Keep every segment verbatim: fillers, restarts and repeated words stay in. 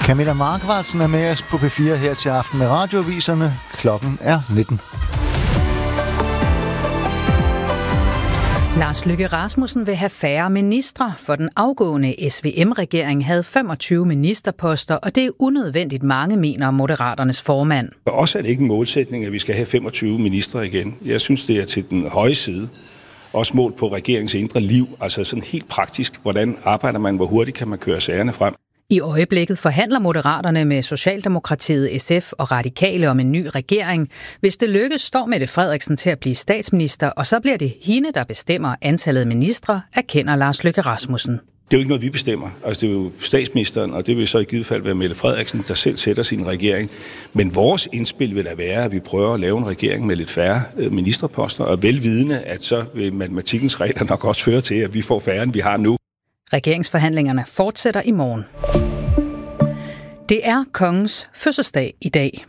Camilla Markvartsen er med os på P fire her til aften med radioaviserne. Klokken er nitten. Lars Løkke Rasmussen vil have færre ministre, for den afgående S V M-regering havde femogtyve ministerposter, og det er unødvendigt mange, mener Moderaternes formand. For os er det ikke en målsætning, at vi skal have femogtyve ministre igen. Jeg synes, det er til den høje side. Også målt på regeringens indre liv, altså sådan helt praktisk. Hvordan arbejder man, hvor hurtigt kan man køre sagerne frem? I øjeblikket forhandler Moderaterne med Socialdemokratiet, S F og Radikale om en ny regering. Hvis det lykkes, står Mette Frederiksen til at blive statsminister, og så bliver det hende, der bestemmer antallet af ministre, erkender Lars Løkke Rasmussen. Det er jo ikke noget, vi bestemmer. Altså, det er jo statsministeren, og det vil så i givet fald være Mette Frederiksen, der selv sætter sin regering. Men vores indspil vil da være, at vi prøver at lave en regering med lidt færre ministerposter, og velvidende, at så vil matematikkens regler nok også føre til, at vi får færre, end vi har nu. Regeringsforhandlingerne fortsætter i morgen. Det er kongens fødselsdag i dag.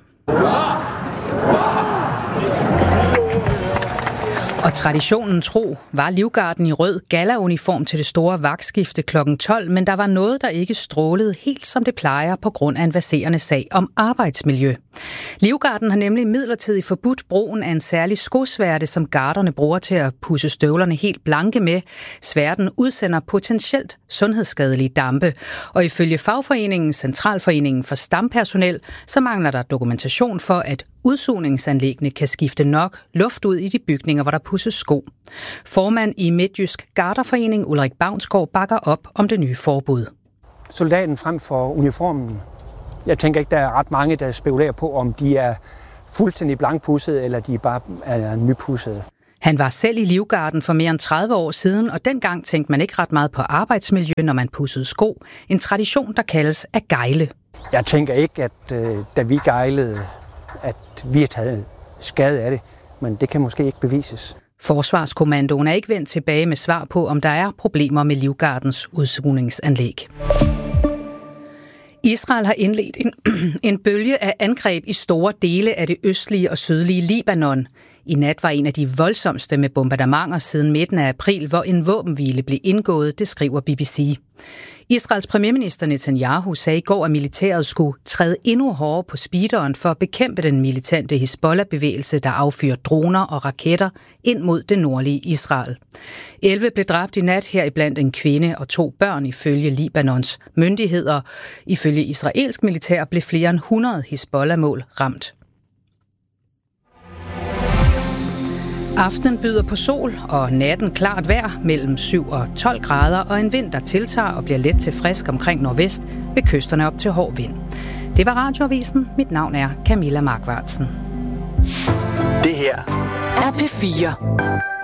Og traditionen tro var Livgarden i rød gala-uniform til det store vagtskifte klokken tolv, men der var noget, der ikke strålede helt som det plejer på grund af en verserende sag om arbejdsmiljø. Livgarden har nemlig midlertidigt forbudt brugen af en særlig skosværte, som garderne bruger til at pudse støvlerne helt blanke med. Sværten udsender potentielt sundhedsskadelige dampe, og ifølge fagforeningen Centralforeningen for Stampersonel, så mangler der dokumentation for, at udsugningsanlæggene kan skifte nok luft ud i de bygninger, hvor der pudses sko. Formand i Midtjysk Garderforening Ulrik Bavnsgaard bakker op om det nye forbud. Soldaten frem for uniformen. Jeg tænker ikke, der er ret mange, der spekulerer på, om de er fuldstændig blankpudsede, eller de bare er nypudsede. Han var selv i Livgarden for mere end tredive år siden, og dengang tænkte man ikke ret meget på arbejdsmiljø, når man pudsede sko. En tradition, der kaldes at gejle. Jeg tænker ikke, at øh, da vi gejlede, at vi har taget skade af det, men det kan måske ikke bevises. Forsvarskommandoen er ikke vendt tilbage med svar på, om der er problemer med Livgardens udsugningsanlæg. Israel har indledt en, en bølge af angreb i store dele af det østlige og sydlige Libanon. I nat var en af de voldsomste med bombardementer siden midten af april, hvor en våbenhvile blev indgået, det skriver B B C. Israels premierminister Netanyahu sagde i går, at militæret skulle træde endnu hårdere på speederen for at bekæmpe den militante Hizbollah-bevægelse, der affyrer droner og raketter ind mod det nordlige Israel. elleve blev dræbt i nat, heriblandt en kvinde og to børn ifølge Libanons myndigheder. Ifølge israelsk militær blev flere end hundrede Hizbollah-mål ramt. Aftenen byder på sol, og natten klart vejr mellem syv og tolv grader, og en vind, der tiltager og bliver let til frisk omkring nordvest ved kysterne op til hård vind. Det var Radioavisen. Mit navn er Camilla Markvartsen. Det her er P fire.